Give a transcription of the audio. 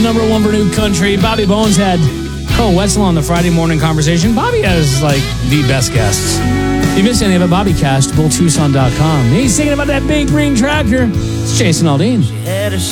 number one for new country. Bobby Boneshead. Cole Wetzel on the Friday morning conversation. Bobby has, like, the best guests. If you missed any of it, BobbyCast, BullTucson.com. He's singing about that big green tractor. It's Jason Aldean. She had a